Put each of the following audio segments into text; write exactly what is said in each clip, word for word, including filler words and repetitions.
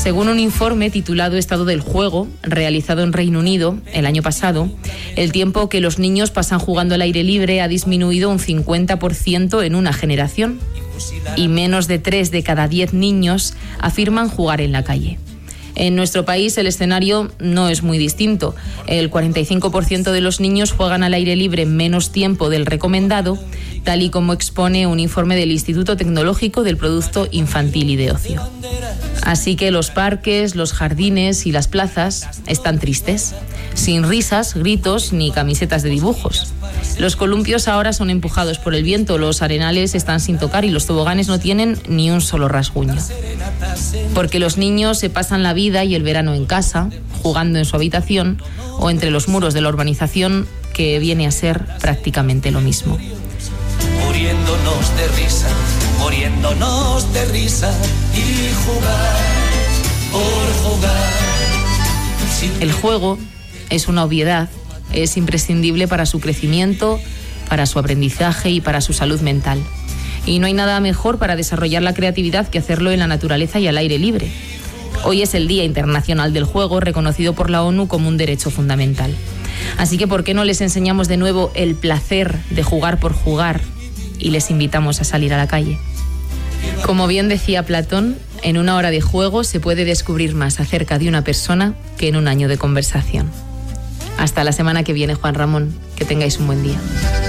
Según un informe titulado Estado del Juego, realizado en Reino Unido el año pasado, el tiempo que los niños pasan jugando al aire libre ha disminuido un cincuenta por ciento en una generación, y menos de tres de cada diez niños afirman jugar en la calle. En nuestro país el escenario no es muy distinto. El cuarenta y cinco por ciento de los niños juegan al aire libre menos tiempo del recomendado, tal y como expone un informe del Instituto Tecnológico del Producto Infantil y de Ocio. Así que los parques, los jardines y las plazas están tristes, sin risas, gritos ni camisetas de dibujos. Los columpios ahora son empujados por el viento, los arenales están sin tocar y los toboganes no tienen ni un solo rasguño. Porque los niños se pasan la vida y el verano en casa, jugando en su habitación o entre los muros de la urbanización, que viene a ser prácticamente lo mismo. Muriéndonos de risa, muriéndonos de risa y jugar por jugar. El juego es una obviedad, es imprescindible para su crecimiento, para su aprendizaje y para su salud mental. Y no hay nada mejor para desarrollar la creatividad que hacerlo en la naturaleza y al aire libre. Hoy es el Día Internacional del Juego, reconocido por la ONU como un derecho fundamental. Así que, ¿por qué no les enseñamos de nuevo el placer de jugar por jugar y les invitamos a salir a la calle? Como bien decía Platón, en una hora de juego se puede descubrir más acerca de una persona que en un año de conversación. Hasta la semana que viene, Juan Ramón. Que tengáis un buen día.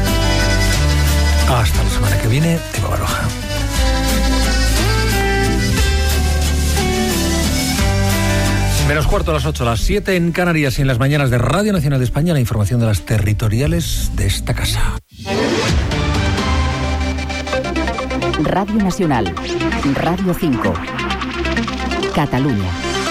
Hasta la semana que viene, Eva Baroja. Menos cuarto a las ocho, a las siete en Canarias y en las mañanas de Radio Nacional de España, la información de las territoriales de esta casa. Radio Nacional, Radio cinco, Catalunya.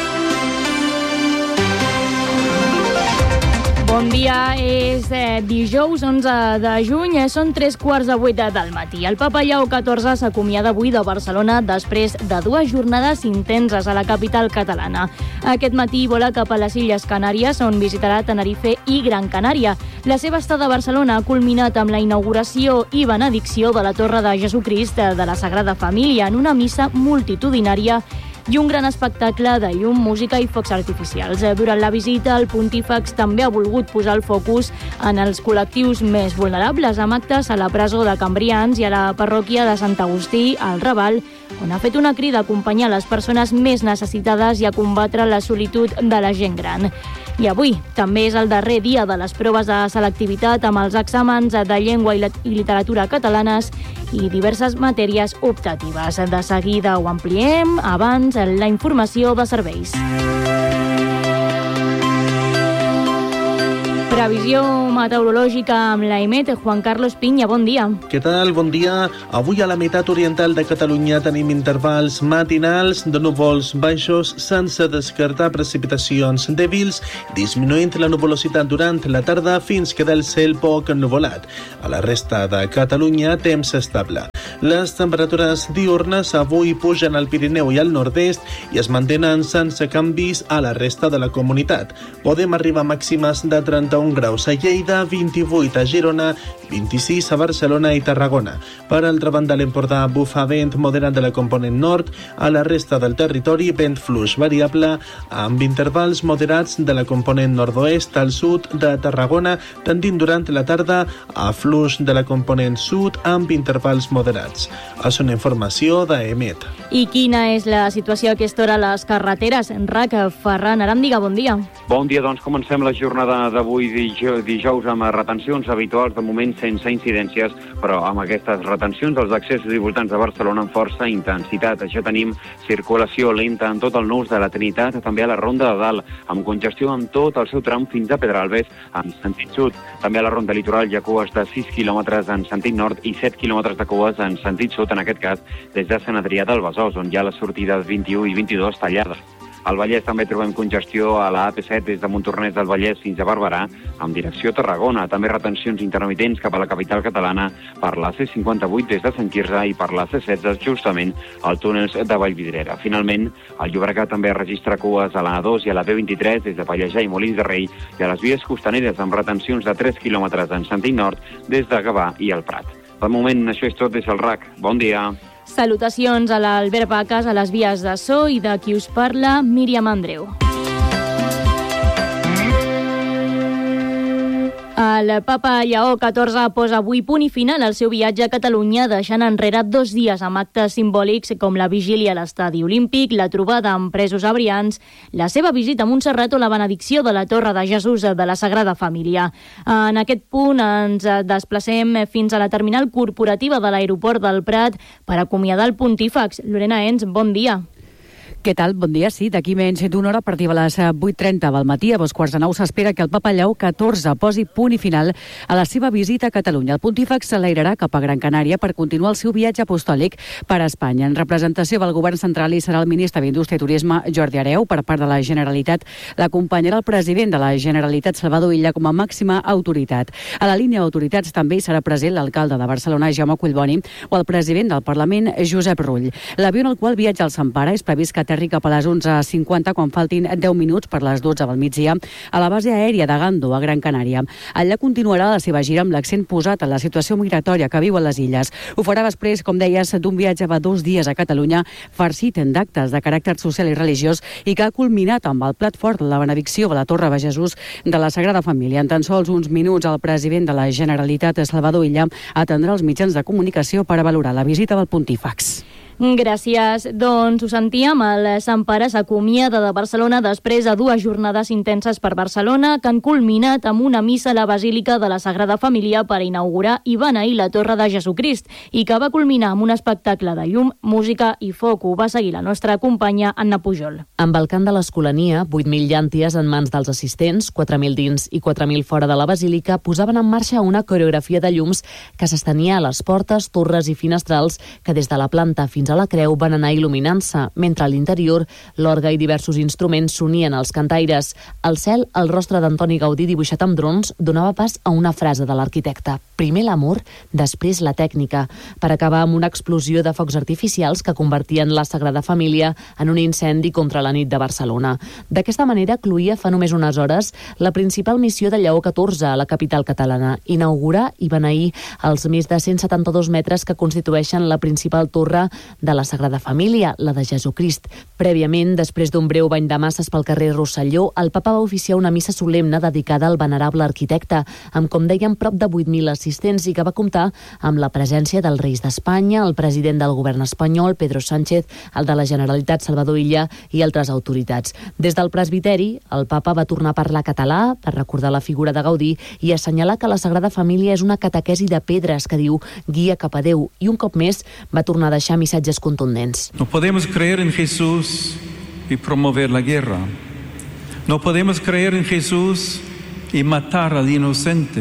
Bon dia, és eh, dijous onze de juny, eh, són tres quarts de vuit del matí. El Papa Lleó catorze s'acomiada avui de Barcelona després de dues jornades intenses a la capital catalana. Aquest matí vola cap a les Illes Canàries, on visitarà Tenerife i Gran Canària. La seva estada a Barcelona ha culminat amb la inauguració i benedicció de la Torre de Jesucrist de la Sagrada Família en una missa multitudinària i un gran espectacle de llum, música i focs artificials. Durant la visita, el pontífex també ha volgut posar el focus en els col·lectius més vulnerables, amb actes a la presó de Cambrians i a la parròquia de Sant Agustí, al Raval, on ha fet una crida a acompanyar les persones més necessitades i a combatre la solitud de la gent gran. I avui també és el darrer dia de les proves de selectivitat amb els exàmens de llengua i literatura catalanes i diverses matèries optatives. De seguida ho ampliem, abans la informació de serveis. Previsió meteorològica amb l'A E M E T. Juan Carlos Piña, bon dia. Què tal? Bon dia. Avui a la meitat oriental de Catalunya tenim intervals matinals de núvols baixos sense descartar precipitacions dèbils, disminuint la nuvolositat durant la tarda fins que del cel poc ennuvolat. A la resta de Catalunya, temps estable. Les temperatures diurnes avui pugen al Pirineu i al nord-est i es mantenen sense canvis a la resta de la comunitat. Podem arribar a màximes de trenta-un graus a Lleida, vint-i-vuit a Girona, vint-i-sis a Barcelona i Tarragona. Per altra banda, l'Empordà bufa vent moderat de la component nord, a la resta del territori vent fluix variable amb intervals moderats de la component nord-oest al sud de Tarragona, tendint durant la tarda a fluix de la component sud amb intervals moderats. És una informació d'A E M E T. I quina és la situació a aquesta hora a les carreteres? Enrac, Ferran Aràndiga, bon dia. Bon dia, doncs comencem la jornada d'avui dijous amb retencions habituals, de moment sense incidències, però amb aquestes retencions els accessos i voltants de Barcelona amb força intensitat. Això tenim circulació lenta en tot el nus de la Trinitat, també a la Ronda de Dalt, amb congestió en tot el seu tram fins a Pedralbes en sentit sud. També a la Ronda Litoral hi ha cues de sis quilòmetres en sentit nord i set quilòmetres de cues en sentit sud, en aquest cas des de Sant Adrià del Besòs, on hi ha les sortides vint-i-u i vint-i-dos tallades. Al Vallès també trobem congestió a la A P set des de Montornès del Vallès fins a Barberà, amb direcció a Tarragona. També retencions intermitents cap a la capital catalana per la C cinquanta-vuit des de Sant Quirze i per la C setze justament al túnels de Vallvidrera. Finalment, el Llobregat també registra cues a la A dos i a la B vint-i-tres des de Pallejà i Molins de Rei i a les vies costaneres amb retencions de tres quilòmetres en sentit nord des de Gavà i el Prat. De moment, això és tot des del R A C. Bon dia. Salutacions a l'Albert Baques, a les vies de so, i de qui us parla, Míriam Andreu. El papa Lleó catorze posa avui punt i final al seu viatge a Catalunya, deixant enrere dos dies amb actes simbòlics com la vigília a l'estadi olímpic, la trobada amb presos a Brians, la seva visita a Montserrat o la benedicció de la Torre de Jesús de la Sagrada Família. En aquest punt ens desplacem fins a la terminal corporativa de l'aeroport del Prat per acomiadar el pontífex. Lorena Ens, bon dia. Què tal? Bon dia. Sí, d'aquí menys d'una hora, a partir de les vuit trenta del matí, a dos quarts de nou, s'espera que el papa Lleó catorze posi punt i final a la seva visita a Catalunya. El pontífex s'enlairarà cap a Gran Canària per continuar el seu viatge apostòlic per a Espanya. En representació del govern central hi serà el ministre d'Indústria i Turisme, Jordi Hereu. Per part de la Generalitat l'acompanyarà el president de la Generalitat, Salvador Illa, com a màxima autoritat. A la línia d'autoritats també hi serà present l'alcalde de Barcelona, Jaume Collboni, o el president del Parlament, Josep Rull. L'avió en el qual viatja al Sant Pare és previst que aterri cap a les onze cinquanta, quan faltin deu minuts per les dotze del migdia, a la base aèria de Gando, a Gran Canària. Allà continuarà la seva gira amb l'accent posat en la situació migratòria que viuen les illes. Ho farà després, com deies, d'un viatge de dos dies a Catalunya, farcit d'actes de caràcter social i religiós i que ha culminat amb el plat fort de la benedicció de la Torre de Jesús de la Sagrada Família. En tan sols uns minuts, el president de la Generalitat, Salvador Illa, atendrà els mitjans de comunicació per a valorar la visita del pontífex. Gràcies. Doncs ho sentíem, el Sant Pare s'acomiada de Barcelona després de dues jornades intenses per Barcelona que han culminat amb una missa a la Basílica de la Sagrada Família per inaugurar i beneir la Torre de Jesucrist i que va culminar amb un espectacle de llum, música i foc. Ho va seguir la nostra companya Anna Pujol. Amb el cant de l'Escolania, vuit mil llànties en mans dels assistents, quatre mil dins i quatre mil fora de la Basílica, posaven en marxa una coreografia de llums que s'estenia a les portes, torres i finestrals que des de la planta fins a la creu van anar il·luminant-se, mentre a l'interior l'orgue i diversos instruments s'unien als cantaires. Al cel, el rostre d'Antoni Gaudí dibuixat amb drons donava pas a una frase de l'arquitecte: primer l'amor, després la tècnica, per acabar amb una explosió de focs artificials que convertien la Sagrada Família en un incendi contra la nit de Barcelona. D'aquesta manera cloïa fa només unes hores la principal missió de Lleó catorze a la capital catalana: inaugurar i beneir els més de cent setanta-dos metres que constitueixen la principal torre de la Sagrada Família, la de Jesucrist. Prèviament, després d'un breu bany de masses pel carrer Rosselló, el papa va oficiar una missa solemne dedicada al venerable arquitecte, amb, com dèiem, prop de vuit mil assistents i que va comptar amb la presència dels reis d'Espanya, el president del govern espanyol, Pedro Sánchez, el de la Generalitat, Salvador Illa, i altres autoritats. Des del presbiteri, el papa va tornar a parlar català per recordar la figura de Gaudí i assenyalar que la Sagrada Família és una catequesi de pedres que diu guia cap a Déu, i un cop més va tornar a deixar missatges contundents. No podemos creer en Jesús y promover la guerra. No podemos creer en Jesús y matar al inocente.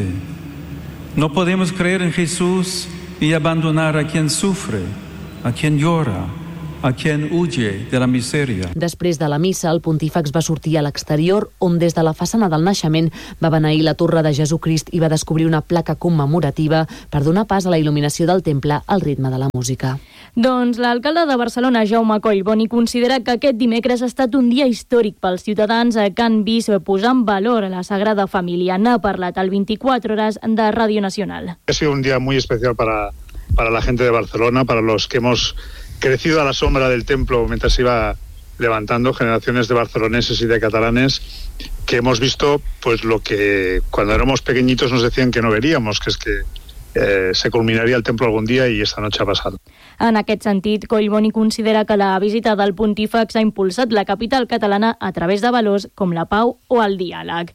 No podemos creer en Jesús y abandonar a quien sufre, a quien llora, a quien huye de la miseria. Després de la missa, el pontífex va sortir a l'exterior, on des de la façana del naixement va beneir la Torre de Jesucrist i va descobrir una placa commemorativa per donar pas a la il·luminació del temple al ritme de la música. Doncs l'alcalde de Barcelona, Jaume Collboni, considera que aquest dimecres ha estat un dia històric pels ciutadans que han vist posar en valor a la Sagrada Família. N'ha parlat al veinticuatro horas de Radio Nacional. Ha sido un día muy especial para, para la gente de Barcelona, para los que hemos crecido a la sombra del templo mientras se iba levantando, generaciones de barceloneses y de catalanes que hemos visto pues lo que cuando éramos pequeñitos nos decían que no veríamos, que es que eh, se culminaria el templo algún día y esta noche ha pasado. En aquest sentit, Collboni considera que la visita del pontífex ha impulsat la capital catalana a través de valors com la pau o el diàleg.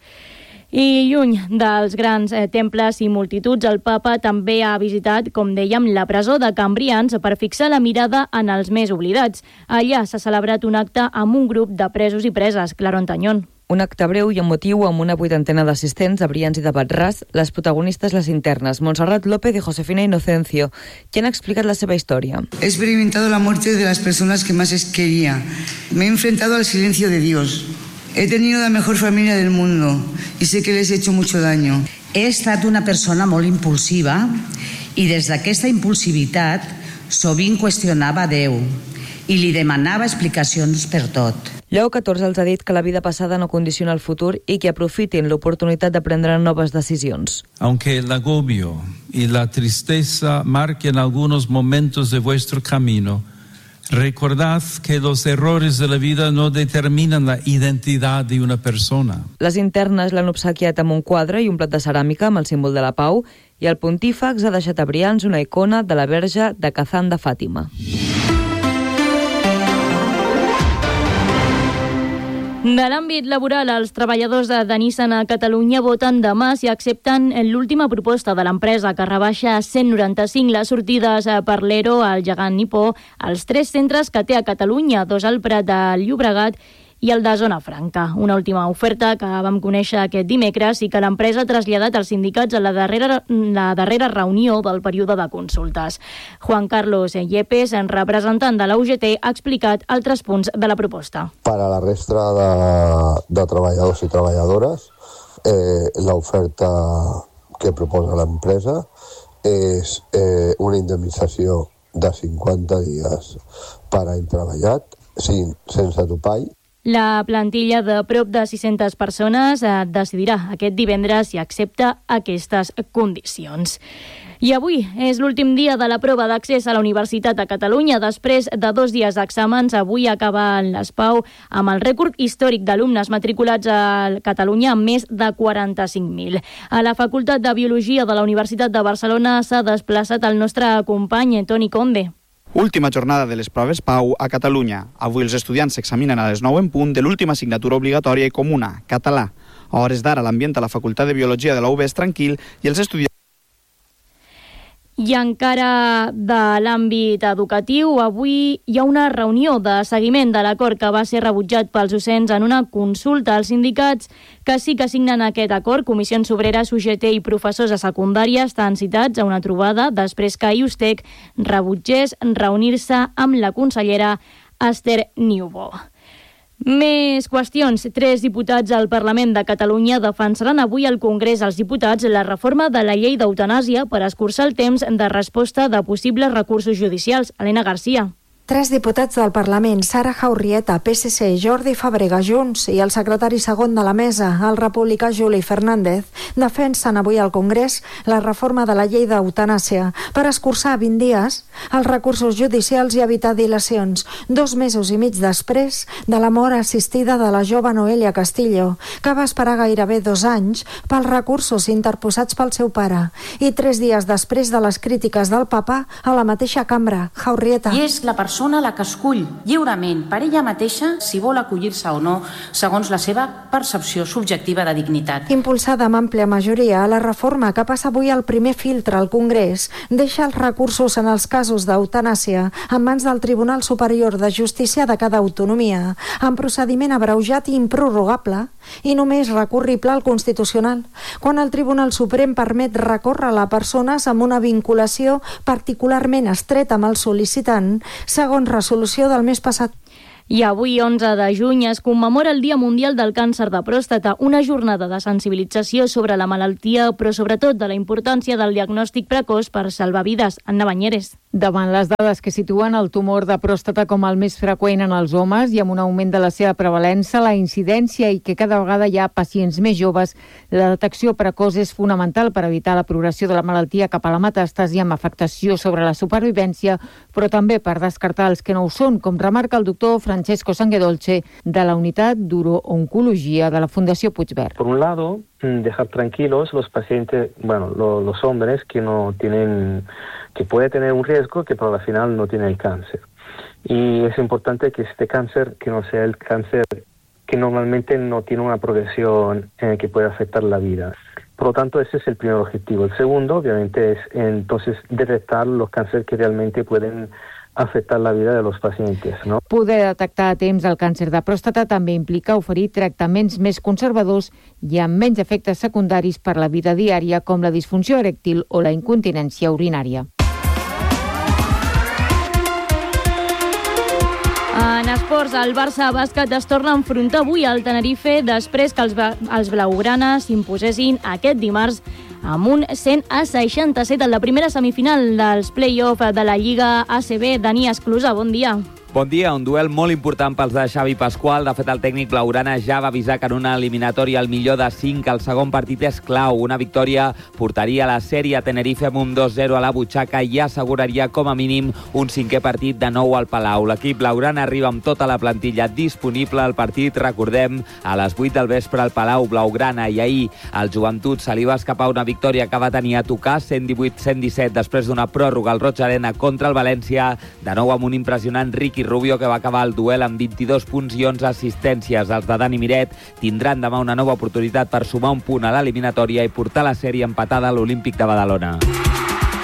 I lluny dels grans eh, temples i multituds, el papa també ha visitat, com dèiem, la presó de Can Brians per fixar la mirada en els més oblidats. Allà s'ha celebrat un acte amb un grup de presos i preses. Claro Antañón. Un acte breu i emotiu amb una vuitantena d'assistents de Brians i de Batràs, les protagonistes les internes, Montserrat López y Josefina Inocencio, quien ha explicat la seva història. He experimentado la muerte de las personas que más quería. Me he enfrentado al silencio de Dios. He tenido la mejor familia del mundo y sé que les he hecho mucho daño. He estat una persona molt impulsiva i des d'aquesta impulsivitat sovint qüestionava Déu i li demanava explicacions per tot. Lleó catorze els ha dit que la vida passada no condiciona el futur i que aprofitin l'oportunitat de prendre noves decisions. Aunque el agobio y la tristeza marquen algunos momentos de vuestro camino, recordad que los errores de la vida no determinan la identidad de una persona. Les internes l'han obsequiat amb un quadre i un plat de ceràmica amb el símbol de la pau i el pontífex ha deixat a Brians una icona de la Verge de Kazan de Fàtima. De l'àmbit laboral, els treballadors de, de Nissan a Catalunya voten demà si accepten l'última proposta de l'empresa que rebaixa a cent noranta-cinc les sortides per l'Ero al gegant nipó als tres centres que té a Catalunya, dos al Prat de Llobregat i el de Zona Franca. Una última oferta que vam conèixer aquest dimecres i que l'empresa ha traslladat als sindicats a la darrera, la darrera reunió del període de consultes. Juan Carlos Yepes, representant de la U G T, ha explicat altres punts de la proposta. Para la resta de, de treballadors i treballadores, eh, l'oferta que proposa l'empresa és eh, una indemnització de cinquanta dies per any treballat, sin, sense topall. La plantilla de prop de sis-centes persones eh, decidirà aquest divendres si accepta aquestes condicions. I avui és l'últim dia de la prova d'accés a la Universitat a Catalunya. Després de dos dies d'exàmens, avui acaba l'ESPAU amb el rècord històric d'alumnes matriculats a Catalunya amb més de quaranta-cinc mil. A la Facultat de Biologia de la Universitat de Barcelona s'ha desplaçat el nostre company Toni Conde. Última jornada de les proves Pau a Catalunya. Avui els estudiants s'examinen a les nou en punt de l'última assignatura obligatòria i comuna, català. A hores d'ara l'ambient a la Facultat de Biologia de la U B és tranquil i els estudiants... I encara de l'àmbit educatiu, avui hi ha una reunió de seguiment de l'acord que va ser rebutjat pels docents en una consulta. Els sindicats que sí que signen aquest acord, Comissions Obreres, U G T i professors de secundària, estan citats a una trobada després que I U S T E C rebutgés reunir-se amb la consellera Esther Niubó. Més qüestions. Tres diputats al Parlament de Catalunya defensaran avui al Congrés dels Diputats la reforma de la llei d'eutanàsia per escurçar el temps de resposta de possibles recursos judicials. Helena Garcia. Tres diputats del Parlament, Sara Jaurrieta, P S C, Jordi Fàbrega, Junts, i el secretari segon de la mesa, el republicà Juli Fernández, defensen avui al Congrés la reforma de la llei d'eutanàsia per escurçar vint dies els recursos judicials i evitar dilacions, dos mesos i mig després de la mort assistida de la jove Noelia Castillo, que va esperar gairebé dos anys pels recursos interposats pel seu pare, i tres dies després de les crítiques del papa a la mateixa cambra. Jaurrieta. I és la persona la que escull lliurement per ella mateixa si vol acollir-se o no, segons la seva percepció subjectiva de dignitat. Impulsada amb àmplia majoria, la reforma que passa avui al primer filtre al Congrés deixa els recursos en els casos d'eutanàsia en mans del Tribunal Superior de Justícia de cada autonomia, amb procediment abreujat i improrrogable i només recurrible al Constitucional, quan el Tribunal Suprem permet recórrer a persones amb una vinculació particularment estreta amb el sol·licitant, segons resolució del mes passat. I avui, onze de juny, es commemora el Dia Mundial del Càncer de Pròstata, una jornada de sensibilització sobre la malaltia, però sobretot de la importància del diagnòstic precoç per salvar vides. Anna Banyeres. Davant les dades que situen el tumor de pròstata com el més freqüent en els homes i amb un augment de la seva prevalença, la incidència i que cada vegada hi ha pacients més joves, la detecció precoç és fonamental per evitar la progressió de la malaltia cap a la metàstasi amb afectació sobre la supervivència, però també per descartar els que no ho són, com remarca el doctor Francesco Sanguedolce de la Unitat d'Uro-Oncología de la Fundació Puigverd. Por un lado, dejar tranquilos los pacientes, bueno, lo, los hombres que no tienen, que puede tener un riesgo que pero al final no tiene el cáncer. Y es importante que este cáncer, que no sea el cáncer que normalmente no tiene una progresión eh, que puede afectar la vida. Por lo tanto, ese es el primer objetivo. El segundo, obviamente, es entonces detectar los cánceres que realmente pueden afectar la vida de los pacientes, ¿no? Poder detectar a temps el càncer de pròstata també implica oferir tractaments més conservadors i amb menys efectes secundaris per la vida diària, com la disfunció erèctil o la incontinència urinària. En esports, el Barça Bàsquet es torna a enfrontar avui al Tenerife després que els, els blaugrana s'imposessin aquest dimarts amb un cent a seixanta-set en la primera semifinal dels play-off de la Lliga A C B. Dani Esclusa, bon dia. Bon dia, un duel molt important pels de Xavi Pasqual. De fet, el tècnic blaugrana ja va avisar que en una eliminatòria al millor de cinc el segon partit és clau. Una victòria portaria la sèrie a Tenerife amb un dos zero a la butxaca i asseguraria com a mínim un cinquè partit de nou al Palau. L'equip blaugrana arriba amb tota la plantilla disponible al partit, recordem, a les vuit del vespre al Palau Blaugrana, i ahir al Joventut se li va escapar una victòria que va tenir a tocar cent divuit a cent disset després d'una pròrroga al Roig Arena contra el València, de nou amb un impressionant Ricky Rubio que va acabar el duel amb vint-i-dos punts i onze assistències. Els de Dani Miret tindran demà una nova oportunitat per sumar un punt a l'eliminatòria i portar la sèrie empatada a l'Olímpic de Badalona.